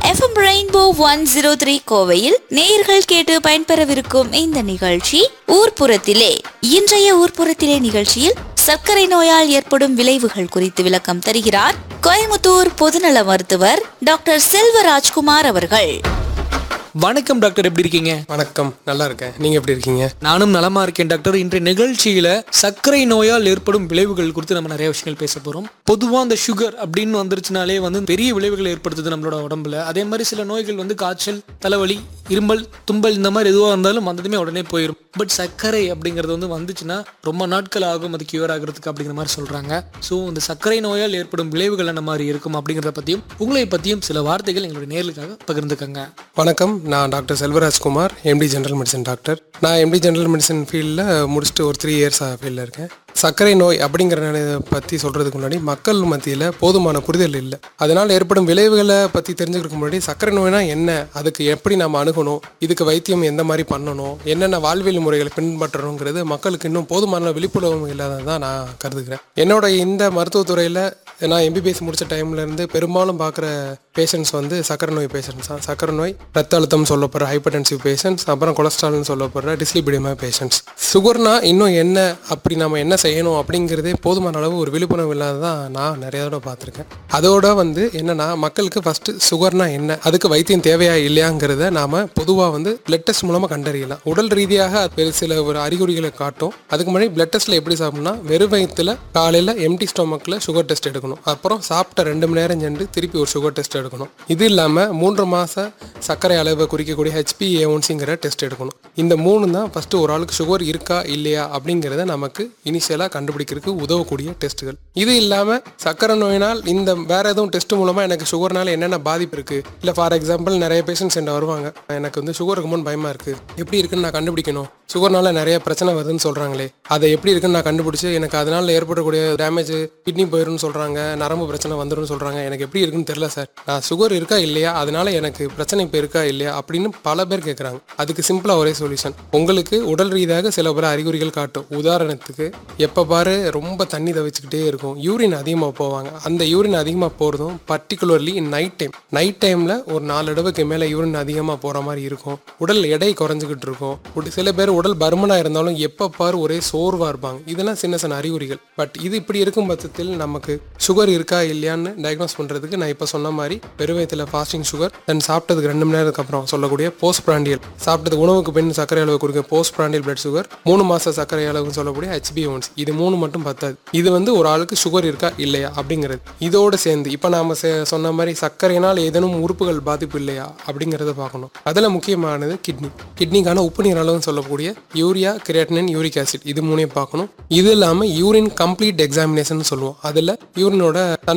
FM rainbow 103 கோவையில் நேயர்கள் கேட்டு பயன்பெறவிருக்கும் இந்த நிகழ்ச்சி ஊர்ப்புறத்திலே. இன்றைய ஊர்ப்புறத்திலே நிகழ்ச்சியில் சர்க்கரை நோயால் ஏற்படும் விளைவுகள் குறித்து விளக்கம் தருகிறார் கோயமுத்தூர் பொதுநல மருத்துவர் டாக்டர் செல்வராஜ்குமார் அவர்கள். வணக்கம் டாக்டர், எப்படி இருக்கீங்க? வணக்கம், நல்லா இருக்கேன். நீங்க எப்படி இருக்கீங்க? நானும் நலமா இருக்கேன் டாக்டர். இன்றைய நிகழ்ச்சியில சர்க்கரை நோயால் ஏற்படும் விளைவுகள் குறித்து நம்ம நிறைய விஷயங்கள் பேச போறோம். பொதுவா அந்த சுகர் அப்படின்னு வந்துருச்சுனாலே பெரிய விளைவுகள் ஏற்படுத்துது நம்மளோட உடம்புல. அதே மாதிரி சில நோய்கள் காய்ச்சல், தலைவலி, இருமல், தும்பல் இந்த மாதிரி எதுவாக இருந்தாலும் வந்ததுமே உடனே போயிடும். பட் சர்க்கரை அப்படிங்கிறது வந்துச்சுன்னா ரொம்ப நாட்கள் ஆகும் அது கியூர் ஆகிறதுக்கு அப்படிங்கிற மாதிரி சொல்றாங்க. ஸோ இந்த சர்க்கரை நோயால் ஏற்படும் விளைவுகள் என்ன மாதிரி இருக்கும் அப்படிங்கிறத பத்தியும் உங்களை பத்தியும் சில வார்த்தைகள் எங்களுடைய நேர்களுக்காக பகிர்ந்துக்கங்க. வணக்கம், நான் doctor Selvarajkumar, empty general medicine doctor. நான் எம்டி ஜெனரல் மெடிசன் ஃபீல்டில் முடிச்சுட்டு ஒரு 3 இயர்ஸ் ஃபீல்டில் இருக்கேன். சர்க்கரை நோய் அப்படிங்கிற பற்றி சொல்கிறதுக்கு முன்னாடி மக்கள் மத்தியில் போதுமான புரிதல் இல்லை. அதனால் ஏற்படும் விளைவுகளை பற்றி தெரிஞ்சுக்கிறதுக்கு முன்னாடி சர்க்கரை நோய்னா என்ன, அதுக்கு எப்படி நம்ம அணுகணும், இதுக்கு வைத்தியம் எந்த மாதிரி பண்ணணும், என்னென்ன வாழ்வியல் முறைகளை பின்பற்றணுங்கிறது மக்களுக்கு இன்னும் போதுமான விழிப்புணர்வு இல்லாததான் நான் கருதுகிறேன். என்னோட இந்த மருத்துவத்துறையில் நான் எம்பிபிஎஸ் முடித்த டைம்லேருந்து பெரும்பாலும் பார்க்குற பேஷண்ட்ஸ் சர்க்கரை நோய் பேஷண்ட்ஸ் தான். சர்க்கரை நோய், ரத்த அழுத்தம் சொல்லப்படுற ஹைப்பர்டென்சிவ் பேஷண்ட்ஸ், அப்புறம் கொலஸ்ட்ரால்னு சொல்லப்படுற டிஸ்லிபிடிமா பேஷண்ட்ஸ். சுகர்னா இன்னும் என்ன, அப்படி நம்ம என்ன செய்யணும் அப்படிங்கிறதே போதுமான அளவு ஒரு விழிப்புணர்வு இல்லாததான் நான் நிறைய தடவை பார்த்துருக்கேன். அதோட என்னன்னா மக்களுக்கு ஃபஸ்ட்டு சுகர்னா என்ன, அதுக்கு வைத்தியம் தேவையா இல்லையாங்கிறத நாம் பொதுவாக பிளட் டெஸ்ட் மூலமாக கண்டறியலாம். உடல் ரீதியாக சில ஒரு அறிகுறிகளை காட்டும். அதுக்கு முன்னாடி பிளட் டெஸ்ட்டில் எப்படி சாப்பிட்ணும்னா, வெறும் வயிற்றுல காலையில் எம்டி ஸ்டொமக்கில் சுகர் டெஸ்ட் எடுக்கணும். அப்புறம் சாப்பிட்ட 2 மணி நேரம் சென்று திருப்பி ஒரு சுகர் டெஸ்ட் எடுக்கணும். இது இல்லாமல் 3 மாத சர்க்கரை அளவை குறிக்கக்கூடிய HbA1cங்கிற டெஸ்ட் எடுக்கணும். இந்த 3 தான் ஃபஸ்ட்டு ஒரு ஆளுக்கு சுகர் இருக்கா இல்லையா அப்படிங்கிறத நமக்கு இனிஷியலாக கண்டுபிடிக்கிறதுக்கு உதவக்கூடிய டெஸ்ட்டுகள். இது இல்லாமல் சர்க்கரை நோயினால் இந்த வேற எதுவும் டெஸ்ட் மூலமாக எனக்கு சுகர்னால என்னென்ன பாதிப்பு இருக்குது, இல்லை ஃபார் எக்ஸாம்பிள் நிறைய பேஷண்ட்ஸ் என்ன வருவாங்க, எனக்கு சுகர் இருக்குமோன்னு பயமாக இருக்குது, எப்படி இருக்குன்னு நான் கண்டுபிடிக்கணும், சுகர்னால நிறைய பிரச்சனை வருதுன்னு சொல்கிறாங்களே, அதை எப்படி இருக்குன்னு நான் கண்டுபிடிச்சி எனக்கு அதனால் ஏற்படக்கூடிய டேமேஜ், கிட்னி போயிடும்னு சொல்கிறாங்க, நரம்பு பிரச்சனை வந்துடும் சொல்கிறாங்க, எனக்கு எப்படி இருக்குன்னு தெரியல சார், நான் சுகர் இருக்கா இல்லையா, அதனால எனக்கு பிரச்சனை இப்போ இருக்கா இல்லையா அப்படின்னு பல பேர் கேட்குறாங்க. அதுக்கு சிம்பிளாக ஒரே சொல்யூஷன். உங்களுக்கு உடல் ரீதியாக சில பல அறிகுறிகள் காட்டும். உதாரணத்துக்கு எப்போ பாரு ரொம்ப தண்ணி தவிச்சுக்கிட்டே இருக்கும், யூரின் அதிகமாக போவாங்க. அந்த யூரின் அதிகமாக போகிறதும் பர்டிகுலர்லி நைட் டைமில் ஒரு 4 தடவைக்கு மேலே யூரின் அதிகமாக போகிற மாதிரி இருக்கும். உடல் எடை குறைஞ்சிக்கிட்டு இருக்கும். சில பேர் உடல் பருமனாக இருந்தாலும் எப்போ பாரு ஒரே சோர்வாக இருப்பாங்க. இதெல்லாம் சின்ன அறிகுறிகள். பட் இது இப்படி இருக்கும் பட்சத்தில் நமக்கு சுகர் இருக்கா இல்லையான்னு டயக்னோஸ் பண்ணுறதுக்கு நான் இப்போ சொன்ன மாதிரி பெருவயத்தில் ஃபாஸ்டிங் சுகர், தென் சாப்பிட்டதுக்கு 2 மணி நேரத்துக்கு அப்புறம் சொல்லக்கூடிய போஸ்ட் பிராண்டியல், சாப்பிட்டது உணவுக்கு பின் சர்க்கரை அளவு குறிக்க போஸ்ட் பிராண்டியல் பிளட் சுகர், 3 மாத சர்க்கரை அளவுன்னு சொல்லக்கூடிய HbA1c. இது 3 மட்டும் பத்தாது. இது ஒரு ஆளுக்கு சுகர் இருக்கா இல்லையா அப்படிங்கிறது. இதோடு சேர்ந்து இப்போ நாம சொன்ன மாதிரி சர்க்கரையினால் ஏதேனும் உறுப்புகள் பாதிப்பு இல்லையா அப்படிங்கிறத பார்க்கணும். அதில் முக்கியமானது கிட்னிக்கான உப்பு நீர் அளவுன்னு சொல்லக்கூடிய யூரியா, கிரியேட்டினின், யூரிக் ஆசிட், இது 3 பார்க்கணும். இது இல்லாமல் யூரின் கம்ப்ளீட் எக்ஸாமினேஷன் சொல்லுவோம். அதில் யூரினோட